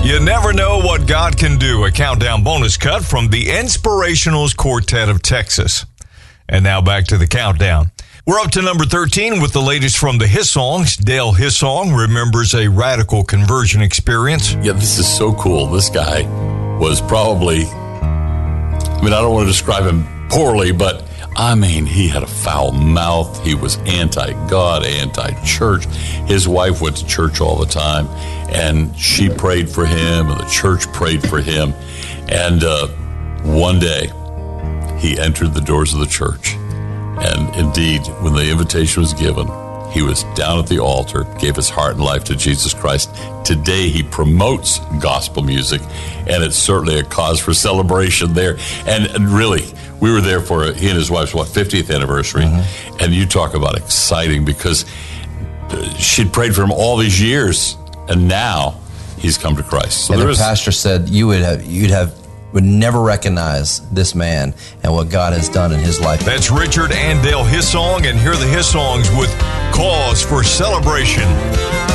You never know what God can do. A countdown bonus cut from the Inspirationals Quartet of Texas. And now back to the countdown. We're up to number 13 with the latest from the Hissongs. Dale Hissong remembers a radical conversion experience. Yeah, this is so cool. This guy was probably, I don't want to describe him poorly, but he had a foul mouth. He was anti-God, anti-church. His wife went to church all the time, and she prayed for him, and the church prayed for him. And one day, he entered the doors of the church. And indeed, when the invitation was given, he was down at the altar, gave his heart and life to Jesus Christ. Today, he promotes gospel music, and it's certainly a cause for celebration there. And really, we were there for he and his wife's, 50th anniversary. Mm-hmm. And you talk about exciting, because she'd prayed for him all these years, and now he's come to Christ. So and the pastor said would never recognize this man and what God has done in his life. That's Richard and Dale Hissong, and here are the Hissongs with Cause for Celebration.